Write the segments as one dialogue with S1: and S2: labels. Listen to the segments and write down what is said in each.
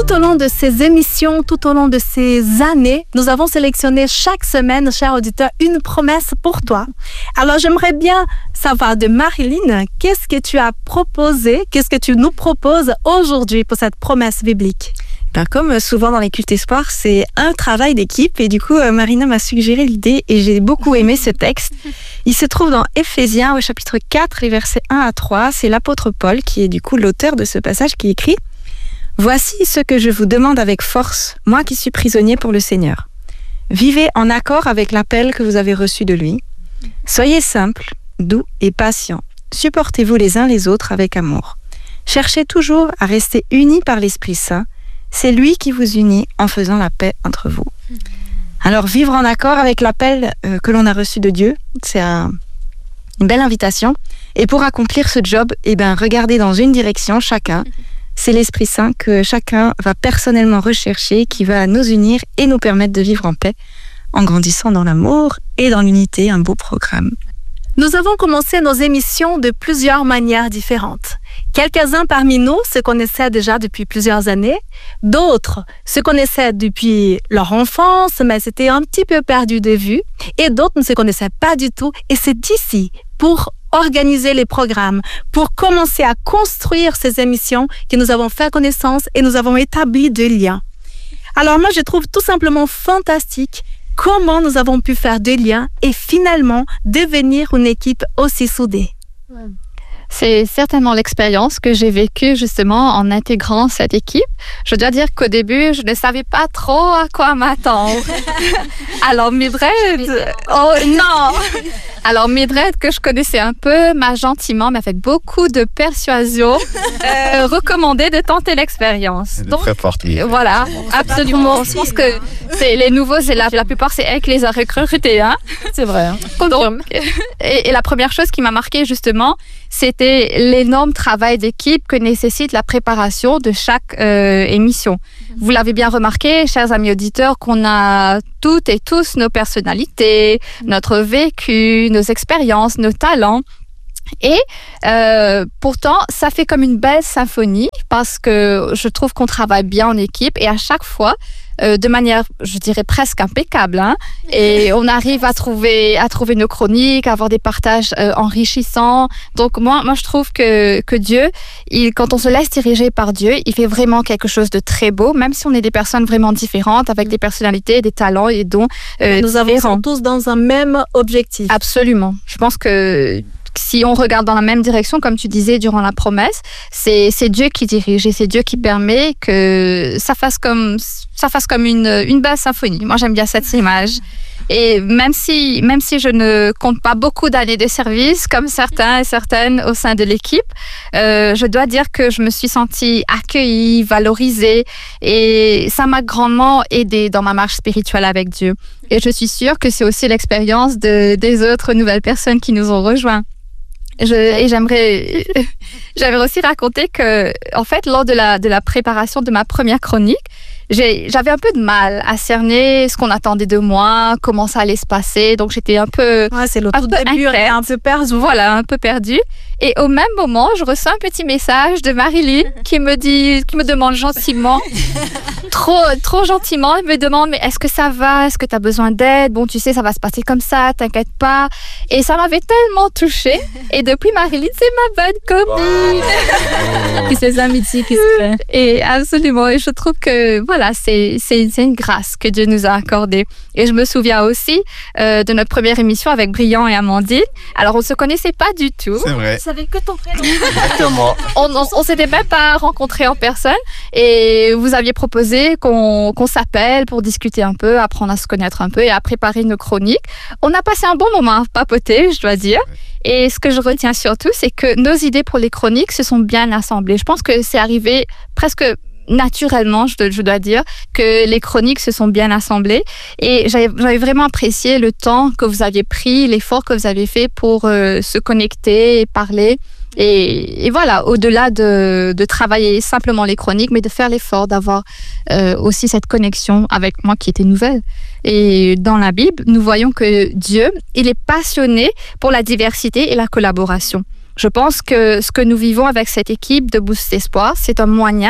S1: Tout au long de ces émissions, tout au long de ces années, nous avons sélectionné chaque semaine, cher auditeur, une promesse pour toi. Alors, j'aimerais bien savoir de Marilyn, qu'est-ce que tu as proposé, qu'est-ce que tu nous proposes aujourd'hui pour cette promesse biblique?
S2: Comme souvent dans les cultes espoirs, c'est un travail d'équipe et du coup, Marina m'a suggéré l'idée et j'ai beaucoup aimé ce texte. Il se trouve dans Éphésiens au chapitre 4, les versets 1 à 3. C'est l'apôtre Paul qui est du coup l'auteur de ce passage qui écrit « Voici ce que je vous demande avec force, moi qui suis prisonnier pour le Seigneur. Vivez en accord avec l'appel que vous avez reçu de lui. Soyez simples, doux et patients. Supportez-vous les uns les autres avec amour. Cherchez toujours à rester unis par l'Esprit Saint. C'est lui qui vous unit en faisant la paix entre vous. » Alors, vivre en accord avec l'appel que l'on a reçu de Dieu, c'est une belle invitation. Et pour accomplir ce job, regardez dans une direction chacun. C'est l'Esprit Saint que chacun va personnellement rechercher, qui va nous unir et nous permettre de vivre en paix, en grandissant dans l'amour et dans l'unité, un beau programme.
S1: Nous avons commencé nos émissions de plusieurs manières différentes. Quelques-uns parmi nous se connaissaient déjà depuis plusieurs années. D'autres se connaissaient depuis leur enfance, mais c'était un petit peu perdu de vue. Et d'autres ne se connaissaient pas du tout. Et c'est d'ici, pour organiser les programmes, pour commencer à construire ces émissions, que nous avons fait connaissance et nous avons établi des liens. Alors moi, je trouve tout simplement fantastique comment nous avons pu faire des liens et finalement devenir une équipe aussi soudée.
S3: C'est certainement l'expérience que j'ai vécue justement en intégrant cette équipe. Je dois dire qu'au début, je ne savais pas trop à quoi m'attendre. Alors Mildred, oh non! Alors Mildred, que je connaissais un peu, m'a gentiment, mais avec beaucoup de persuasion, recommandé de tenter l'expérience.
S4: Donc, très forte, oui.
S3: Voilà, absolument. Je pense que c'est les nouveaux, c'est la plupart, c'est elle qui les a recrutés. Hein.
S2: C'est vrai. Hein.
S3: Donc, et la première chose qui m'a marquée justement, c'était l'énorme travail d'équipe que nécessite la préparation de chaque émission. Vous l'avez bien remarqué, chers amis auditeurs, qu'on a toutes et tous nos personnalités, notre vécu, nos expériences, nos talents. Et pourtant, ça fait comme une belle symphonie parce que je trouve qu'on travaille bien en équipe et à chaque fois, de manière, je dirais, presque impeccable. Hein, et on arrive à trouver nos chroniques, à avoir des partages enrichissants. Donc moi, je trouve que Dieu, quand on se laisse diriger par Dieu, il fait vraiment quelque chose de très beau, même si on est des personnes vraiment différentes, avec des personnalités, des talents et dons
S1: nous avançons tous dans un même objectif.
S3: Absolument. Je pense que si on regarde dans la même direction, comme tu disais durant la promesse, c'est Dieu qui dirige et c'est Dieu qui permet que ça fasse comme une belle symphonie. Moi, j'aime bien cette image. Et même si je ne compte pas beaucoup d'années de service, comme certains et certaines au sein de l'équipe, je dois dire que je me suis sentie accueillie, valorisée et ça m'a grandement aidée dans ma marche spirituelle avec Dieu. Et je suis sûre que c'est aussi l'expérience des autres nouvelles personnes qui nous ont rejoints. J'aimerais aussi raconter que, en fait, lors de la préparation de ma première chronique, j'avais un peu de mal à cerner ce qu'on attendait de moi, comment ça allait se passer. Donc, j'étais un peu...
S1: Ouais, c'est le tout début, un peu perdu.
S3: Voilà, un peu perdue. Et au même moment, je reçois un petit message de Marilyn qui me demande gentiment, trop gentiment, elle me demande, mais est-ce que ça va? Est-ce que tu as besoin d'aide? Bon, tu sais, ça va se passer comme ça, t'inquiète pas. Et ça m'avait tellement touchée. Et depuis, Marilyn, c'est ma bonne copine.
S2: Et ces amitiés qui se créent.
S3: Et absolument. Et je trouve que, voilà, c'est une grâce que Dieu nous a accordée. Et je me souviens aussi de notre première émission avec Brillant et Amandine. Alors, on ne se connaissait pas du tout.
S4: C'est vrai.
S1: Je savais que ton prénom.
S4: Exactement.
S3: On s'était même pas rencontrés en personne. Et vous aviez proposé qu'on s'appelle pour discuter un peu, apprendre à se connaître un peu et à préparer nos chroniques. On a passé un bon moment à papoter, je dois dire. Et ce que je retiens surtout, c'est que nos idées pour les chroniques se sont bien assemblées. Je pense que c'est arrivé presque naturellement, je dois dire, que les chroniques se sont bien assemblées. Et j'avais vraiment apprécié le temps que vous aviez pris, l'effort que vous avez fait pour se connecter et parler. Et voilà, au-delà de travailler simplement les chroniques, mais de faire l'effort d'avoir aussi cette connexion avec moi qui était nouvelle. Et dans la Bible, nous voyons que Dieu, il est passionné pour la diversité et la collaboration. Je pense que ce que nous vivons avec cette équipe de Boost Espoir, c'est un moyen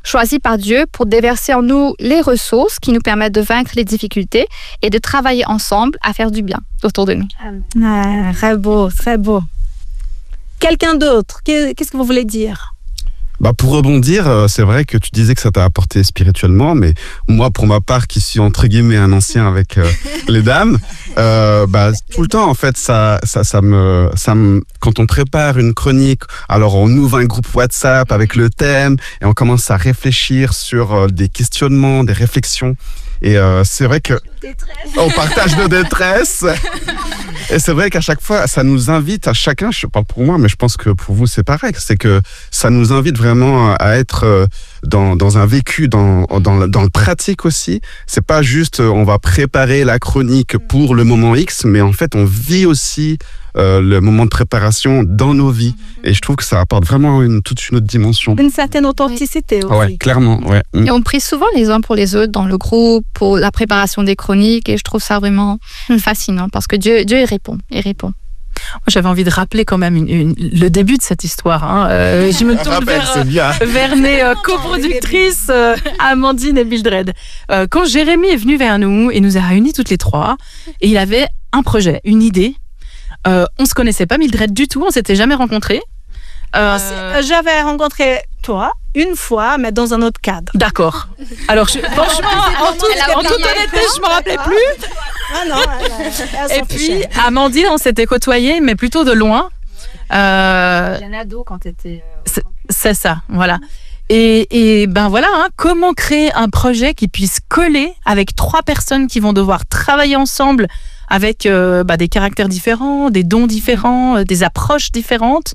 S3: choisi par Dieu pour déverser en nous les ressources qui nous permettent de vaincre les difficultés et de travailler ensemble à faire du bien autour de nous.
S1: Ah, très beau, très beau. Quelqu'un d'autre, qu'est-ce que vous voulez dire?
S4: Pour rebondir, c'est vrai que tu disais que ça t'a apporté spirituellement, mais moi, pour ma part, qui suis entre guillemets un ancien avec les dames, tout le temps, en fait, ça me, quand on prépare une chronique, alors on ouvre un groupe WhatsApp avec le thème et on commence à réfléchir sur des questionnements, des réflexions. Et c'est vrai que on partage nos détresses. Et c'est vrai qu'à chaque fois, ça nous invite à chacun, je parle pour moi, mais je pense que pour vous, c'est pareil. C'est que ça nous invite vraiment à être dans un vécu, dans le pratique aussi. C'est pas juste, on va préparer la chronique pour le moment X, mais en fait, on vit aussi le moment de préparation dans nos vies. Et je trouve que ça apporte vraiment toute une autre dimension.
S1: Une certaine authenticité aussi.
S4: Ouais, clairement. Ouais.
S3: Et on prie souvent les uns pour les autres dans le groupe, pour la préparation des chroniques. Et je trouve ça vraiment fascinant parce que Dieu il répond. Il répond.
S5: Moi, j'avais envie de rappeler quand même le début de cette histoire. Je me tourne vers mes coproductrices Amandine et Mildred. Quand Jérémy est venu vers nous et nous a réunis toutes les trois, et il avait un projet, une idée. On se connaissait pas, Mildred, du tout. On s'était jamais rencontrés.
S1: J'avais rencontré toi une fois, mais dans un autre cadre.
S5: D'accord. Alors, franchement, en toute honnêteté, je me rappelais plus.
S1: Ah non.
S5: Et puis, Amandine, on s'était côtoyés, mais plutôt de loin.
S2: J'ai un ado quand t'étais.
S5: C'est ça, voilà. Et ben voilà, comment créer un projet qui puisse coller avec 3 personnes qui vont devoir travailler ensemble avec des caractères différents, des dons différents, des approches différentes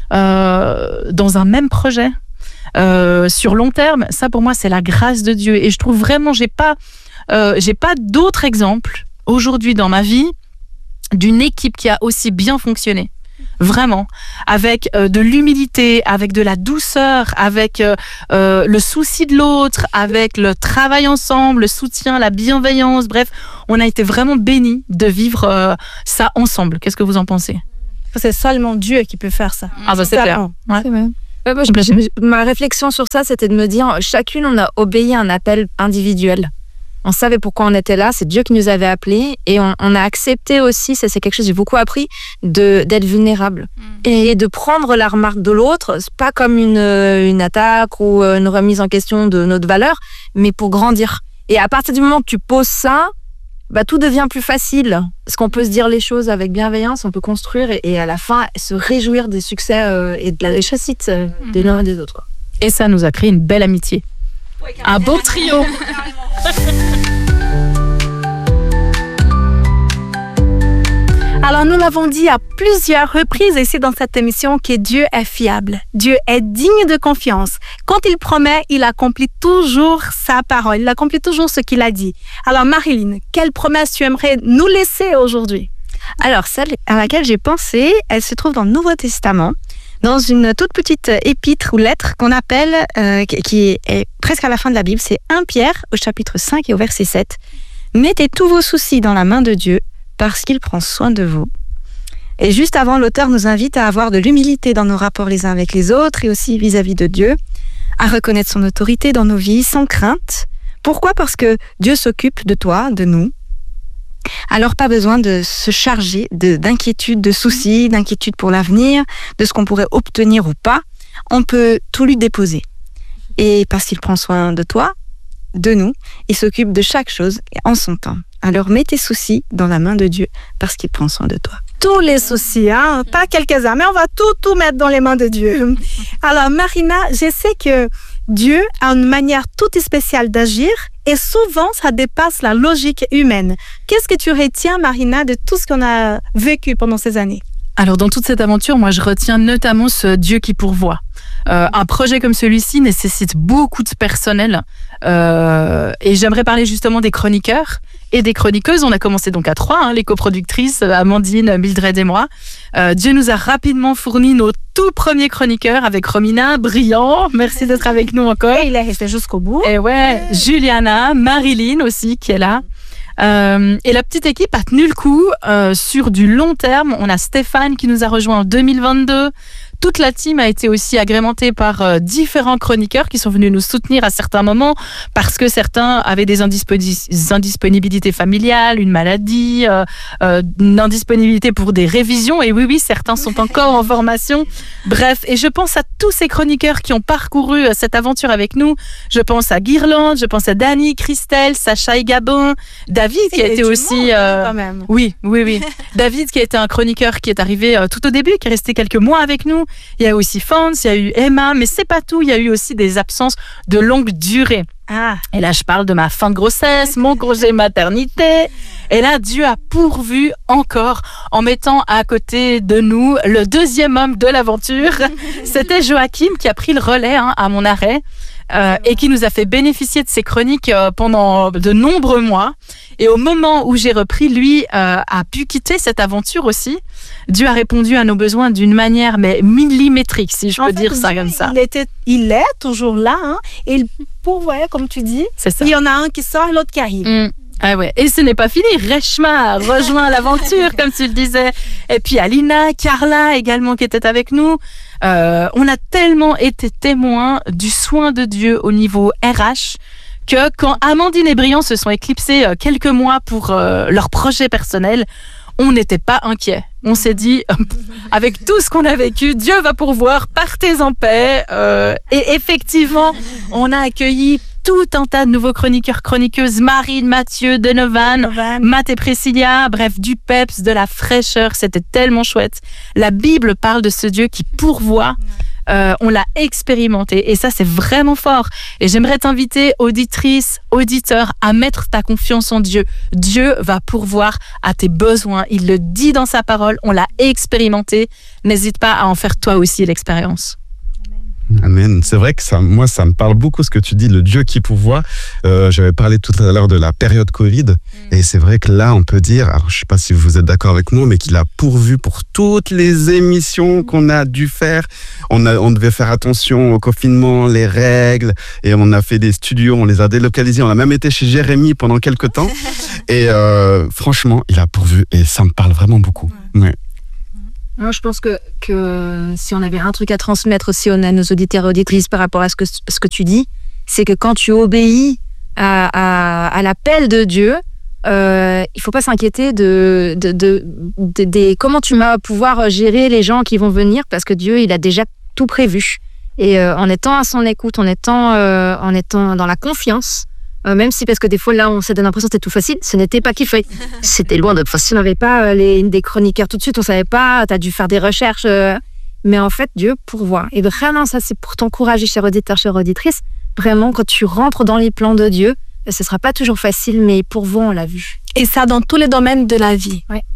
S5: dans un même projet sur long terme. Ça, pour moi, c'est la grâce de Dieu. Et je trouve vraiment, j'ai pas d'autres exemples aujourd'hui dans ma vie d'une équipe qui a aussi bien fonctionné. Vraiment, avec de l'humilité, avec de la douceur, avec le souci de l'autre, avec le travail ensemble, le soutien, la bienveillance. Bref, on a été vraiment bénis de vivre ça ensemble. Qu'est-ce que vous en pensez?
S1: C'est seulement Dieu qui peut faire ça.
S5: Ah c'est clair. Ouais.
S2: C'est vrai. Ma réflexion sur ça, c'était de me dire, chacune, on a obéi à un appel individuel. On savait pourquoi on était là, c'est Dieu qui nous avait appelés et on a accepté aussi, ça c'est quelque chose que j'ai beaucoup appris, d'être vulnérable et de prendre la remarque de l'autre, c'est pas comme une attaque ou une remise en question de notre valeur, mais pour grandir. Et à partir du moment que tu poses ça, tout devient plus facile, parce qu'on peut se dire les choses avec bienveillance, on peut construire et à la fin se réjouir des succès et de la réussite des l'un et des autres.
S5: Et ça nous a créé une belle amitié. Un beau trio.
S1: Alors, nous l'avons dit à plusieurs reprises ici dans cette émission que Dieu est fiable. Dieu est digne de confiance. Quand il promet, il accomplit toujours sa parole. Il accomplit toujours ce qu'il a dit. Alors, Marilyn, quelle promesse tu aimerais nous laisser aujourd'hui?
S2: Alors, celle à laquelle j'ai pensé, elle se trouve dans le Nouveau Testament, dans une toute petite épître ou lettre qu'on appelle, qui est presque à la fin de la Bible, c'est 1 Pierre au chapitre 5 et au verset 7. « Mettez tous vos soucis dans la main de Dieu, parce qu'il prend soin de vous. » Et juste avant, l'auteur nous invite à avoir de l'humilité dans nos rapports les uns avec les autres et aussi vis-à-vis de Dieu, à reconnaître son autorité dans nos vies sans crainte. Pourquoi? Parce que Dieu s'occupe de toi, de nous. Alors pas besoin de se charger d'inquiétudes, de soucis, d'inquiétudes pour l'avenir, de ce qu'on pourrait obtenir ou pas. On peut tout lui déposer. Et parce qu'il prend soin de toi, de nous, il s'occupe de chaque chose en son temps. Alors mets tes soucis dans la main de Dieu parce qu'il prend soin de toi.
S1: Tous les soucis, pas quelques-uns, mais on va tout mettre dans les mains de Dieu. Alors Marina, je sais que Dieu a une manière toute spéciale d'agir et souvent ça dépasse la logique humaine. Qu'est-ce que tu retiens, Marina, de tout ce qu'on a vécu pendant ces années?
S5: Alors dans toute cette aventure, moi je retiens notamment ce Dieu qui pourvoit. Un projet comme celui-ci nécessite beaucoup de personnel et j'aimerais parler justement des chroniqueurs et des chroniqueuses. On a commencé donc à 3, les coproductrices, Amandine, Mildred et moi. Dieu nous a rapidement fourni nos tout premiers chroniqueurs avec Romina, brillant. Merci d'être avec nous encore.
S1: Et il est resté jusqu'au bout.
S5: Et ouais, Juliana, Marilyn aussi qui est là. Et la petite équipe a tenu le coup sur du long terme. On a Stéphane qui nous a rejoint en 2022, Toute la team a été aussi agrémentée par différents chroniqueurs qui sont venus nous soutenir à certains moments parce que certains avaient des indisponibilités familiales, une maladie, une indisponibilité pour des révisions. Et oui, certains sont encore en formation. Bref, et je pense à tous ces chroniqueurs qui ont parcouru cette aventure avec nous. Je pense à Guirlande, je pense à Dani, Christelle, Sacha et Gabin, David qui a été aussi...
S2: quand même.
S5: Oui. David qui a été un chroniqueur qui est arrivé tout au début, qui est resté quelques mois avec nous. Il y a aussi Fons, il y a eu Emma, mais c'est pas tout. Il y a eu aussi des absences de longue durée. Et là, je parle de ma fin de grossesse, mon congé maternité. Et là, Dieu a pourvu encore en mettant à côté de nous le deuxième homme de l'aventure. C'était Joachim qui a pris le relais à mon arrêt. Et qui nous a fait bénéficier de ses chroniques pendant de nombreux mois. Et au moment où j'ai repris, lui a pu quitter cette aventure aussi. Dieu a répondu à nos besoins d'une manière mais millimétrique, si je peux dire ça comme ça.
S2: Il est toujours là, et il pourvoit, comme tu dis.
S5: C'est ça.
S2: Il y en a un qui sort et l'autre qui arrive.
S5: Ah ouais. Et ce n'est pas fini. Reshma rejoint l'aventure, comme tu le disais. Et puis Alina, Carla également qui était avec nous. On a tellement été témoins du soin de Dieu au niveau RH que quand Amandine et Brian se sont éclipsés quelques mois pour leur projet personnel, on n'était pas inquiets. On s'est dit, avec tout ce qu'on a vécu, Dieu va pourvoir, partez en paix. Et effectivement, on a accueilli tout un tas de nouveaux chroniqueurs, chroniqueuses, Marine, Mathieu, Donovan, Matt et Priscilla, bref, du peps, de la fraîcheur, c'était tellement chouette. La Bible parle de ce Dieu qui pourvoit. On l'a expérimenté et ça c'est vraiment fort. Et j'aimerais t'inviter, auditrice, auditeur, à mettre ta confiance en Dieu. Dieu va pourvoir à tes besoins. Il le dit dans sa parole, on l'a expérimenté. N'hésite pas à en faire toi aussi l'expérience.
S4: Amen. C'est vrai que ça me parle beaucoup ce que tu dis, le Dieu qui pourvoit. J'avais parlé tout à l'heure de la période Covid. Et c'est vrai que là, on peut dire, alors je sais pas si vous êtes d'accord avec moi, mais qu'il a pourvu pour toutes les émissions qu'on a dû faire. On devait faire attention au confinement, les règles, et on a fait des studios, on les a délocalisés. On a même été chez Jérémy pendant quelques temps. Et franchement, il a pourvu et ça me parle vraiment beaucoup. Ouais.
S2: Moi, je pense que si on avait un truc à transmettre aussi à nos auditeurs et auditrices par rapport à ce que tu dis, c'est que quand tu obéis à l'appel de Dieu, il faut pas s'inquiéter de comment tu vas pouvoir gérer les gens qui vont venir, parce que Dieu, il a déjà tout prévu. Et en étant à son écoute, en étant dans la confiance, même si, parce que des fois, là, on s'est donné l'impression que c'était tout facile, ce n'était pas qu'il fallait. C'était loin d'être facile. On n'avait pas des chroniqueurs tout de suite, on savait pas, tu as dû faire des recherches. Mais en fait, Dieu pourvoit. Et vraiment, ça, c'est pour t'encourager, chers auditeurs, chères auditrices. Vraiment, quand tu rentres dans les plans de Dieu, ce sera pas toujours facile, mais il pourvoit, on l'a vu.
S1: Et ça dans tous les domaines de la vie.
S2: Ouais.